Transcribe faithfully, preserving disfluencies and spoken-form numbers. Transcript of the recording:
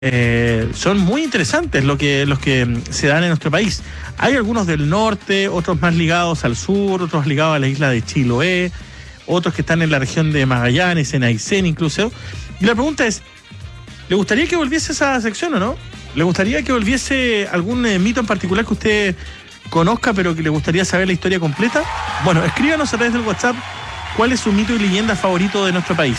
Eh, son muy interesantes lo que, los que se dan en nuestro país. Hay algunos del norte, otros más ligados al sur, otros ligados a la isla de Chiloé, otros que están en la región de Magallanes, en Aysén incluso. Y la pregunta es, ¿le gustaría que volviese esa sección o no? ¿Le gustaría que volviese algún eh, mito en particular que usted conozca, pero que le gustaría saber la historia completa? Bueno, escríbanos a través del WhatsApp cuál es su mito y leyenda favorito de nuestro país.